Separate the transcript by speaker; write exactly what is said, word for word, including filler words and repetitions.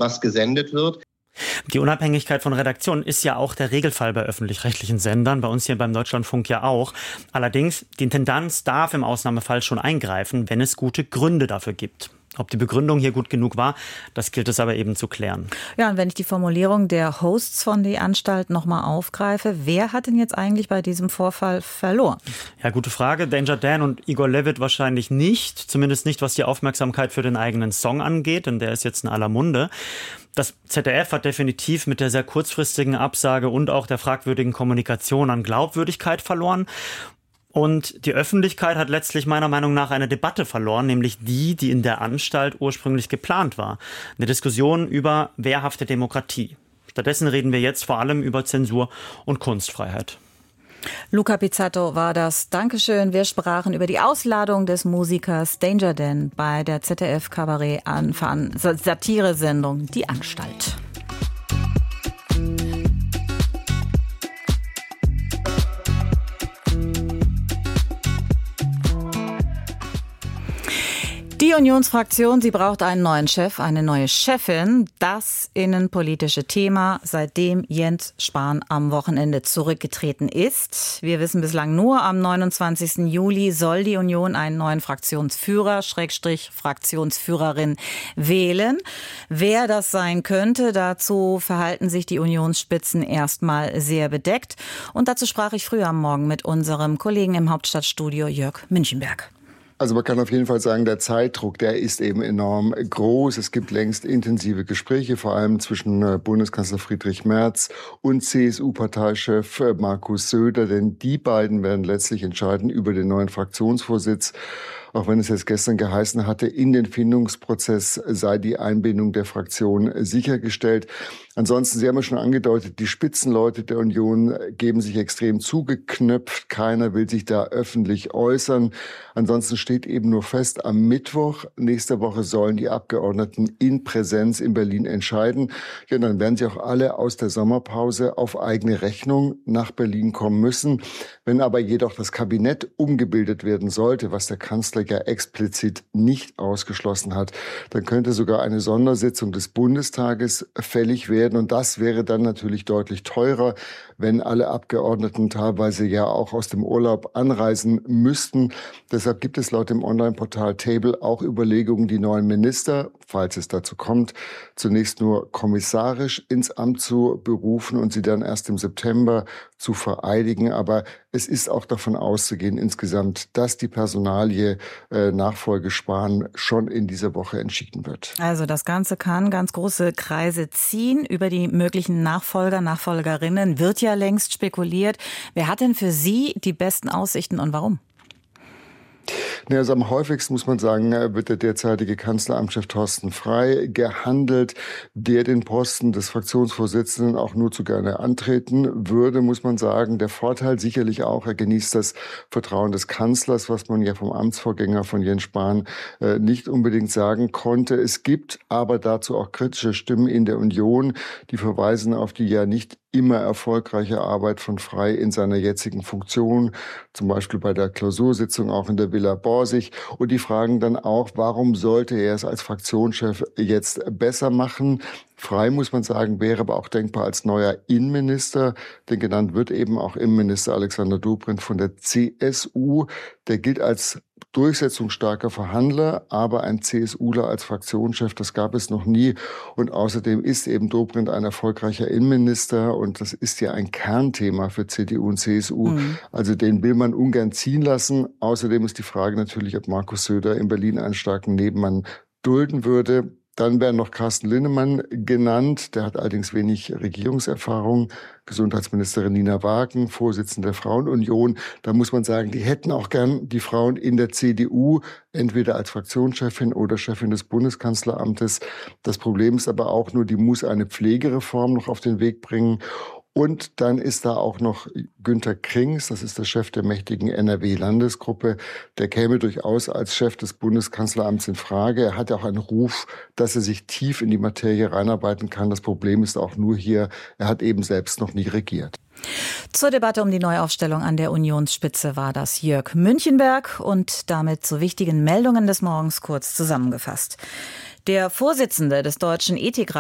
Speaker 1: was gesendet wird.
Speaker 2: Die Unabhängigkeit von Redaktionen ist ja auch der Regelfall bei öffentlich-rechtlichen Sendern, bei uns hier beim Deutschlandfunk ja auch. Allerdings, die Intendanz darf im Ausnahmefall schon eingreifen, wenn es gute Gründe dafür gibt. Ob die Begründung hier gut genug war, das gilt es aber eben zu klären.
Speaker 3: Ja, und wenn ich die Formulierung der Hosts von der Anstalt nochmal aufgreife, wer hat denn jetzt eigentlich bei diesem Vorfall verloren?
Speaker 2: Ja, gute Frage. Danger Dan und Igor Levit wahrscheinlich nicht. Zumindest nicht, was die Aufmerksamkeit für den eigenen Song angeht, denn der ist jetzt in aller Munde. Das Z D F hat definitiv mit der sehr kurzfristigen Absage und auch der fragwürdigen Kommunikation an Glaubwürdigkeit verloren. Und die Öffentlichkeit hat letztlich meiner Meinung nach eine Debatte verloren, nämlich die, die in der Anstalt ursprünglich geplant war. Eine Diskussion über wehrhafte Demokratie. Stattdessen reden wir jetzt vor allem über Zensur und Kunstfreiheit.
Speaker 3: Luca Pizzato war das. Dankeschön. Wir sprachen über die Ausladung des Musikers Danger Dan bei der Z D F-Kabarett-Satire-Sendung Die Anstalt. Die Unionsfraktion, sie braucht einen neuen Chef, eine neue Chefin. Das innenpolitische Thema, seitdem Jens Spahn am Wochenende zurückgetreten ist. Wir wissen bislang nur, am neunundzwanzigsten Juli soll die Union einen neuen Fraktionsführer, Schrägstrich Fraktionsführerin wählen. Wer das sein könnte, dazu verhalten sich die Unionsspitzen erstmal sehr bedeckt. Und dazu sprach ich früher am Morgen mit unserem Kollegen im Hauptstadtstudio Jörg Münchenberg.
Speaker 4: Also man kann auf jeden Fall sagen, der Zeitdruck, der ist eben enorm groß. Es gibt längst intensive Gespräche, vor allem zwischen Bundeskanzler Friedrich Merz und C S U-Parteichef Markus Söder, denn die beiden werden letztlich entscheiden über den neuen Fraktionsvorsitz. Auch wenn es jetzt gestern geheißen hatte, in den Findungsprozess sei die Einbindung der Fraktion sichergestellt. Ansonsten, Sie haben ja schon angedeutet, die Spitzenleute der Union geben sich extrem zugeknöpft. Keiner will sich da öffentlich äußern. Ansonsten steht eben nur fest, am Mittwoch nächster Woche sollen die Abgeordneten in Präsenz in Berlin entscheiden. Ja, dann werden sie auch alle aus der Sommerpause auf eigene Rechnung nach Berlin kommen müssen. Wenn aber jedoch das Kabinett umgebildet werden sollte, was der Kanzler ja explizit nicht ausgeschlossen hat, dann könnte sogar eine Sondersitzung des Bundestages fällig werden. Und das wäre dann natürlich deutlich teurer, wenn alle Abgeordneten teilweise ja auch aus dem Urlaub anreisen müssten. Deshalb gibt es laut dem Online-Portal Table auch Überlegungen, die neuen Minister, falls es dazu kommt, zunächst nur kommissarisch ins Amt zu berufen und sie dann erst im September zu vereidigen. Aber es ist auch davon auszugehen insgesamt, dass die Personalie äh, Nachfolge Spahn schon in dieser Woche entschieden wird.
Speaker 3: Also das Ganze kann ganz große Kreise ziehen. Über die möglichen Nachfolger, Nachfolgerinnen wird ja längst spekuliert. Wer hat denn für Sie die besten Aussichten und warum?
Speaker 4: Ja, also am häufigsten, muss man sagen, wird der derzeitige Kanzleramtschef Thorsten Frey gehandelt, der den Posten des Fraktionsvorsitzenden auch nur zu gerne antreten würde, muss man sagen. Der Vorteil sicherlich auch, er genießt das Vertrauen des Kanzlers, was man ja vom Amtsvorgänger von Jens Spahn äh, nicht unbedingt sagen konnte. Es gibt aber dazu auch kritische Stimmen in der Union, die verweisen auf die ja nicht immer erfolgreiche Arbeit von Frey in seiner jetzigen Funktion, zum Beispiel bei der Klausursitzung auch in der Villa Borsig. Und die fragen dann auch, warum sollte er es als Fraktionschef jetzt besser machen? Frey, muss man sagen, wäre aber auch denkbar als neuer Innenminister, denn genannt wird eben auch Innenminister Alexander Dobrindt von der C S U. Der gilt als durchsetzungsstarker Verhandler, aber ein CSUler als Fraktionschef, das gab es noch nie. Und außerdem ist eben Dobrindt ein erfolgreicher Innenminister und das ist ja ein Kernthema für C D U und C S U. Mhm. Also den will man ungern ziehen lassen. Außerdem ist die Frage natürlich, ob Markus Söder in Berlin einen starken Nebenmann dulden würde. Dann wäre noch Carsten Linnemann genannt. Der hat allerdings wenig Regierungserfahrung. Gesundheitsministerin Nina Wagen, Vorsitzende der Frauenunion. Da muss man sagen, die hätten auch gern die Frauen in der C D U, entweder als Fraktionschefin oder Chefin des Bundeskanzleramtes. Das Problem ist aber auch nur, die muss eine Pflegereform noch auf den Weg bringen. Und dann ist da auch noch Günter Krings, das ist der Chef der mächtigen N R W-Landesgruppe. Der käme durchaus als Chef des Bundeskanzleramts in Frage. Er hat ja auch einen Ruf, dass er sich tief in die Materie reinarbeiten kann. Das Problem ist auch nur hier, er hat eben selbst noch nie regiert.
Speaker 3: Zur Debatte um die Neuaufstellung an der Unionsspitze war das Jörg Münchenberg und damit zu wichtigen Meldungen des Morgens kurz zusammengefasst. Der Vorsitzende des Deutschen Ethikrat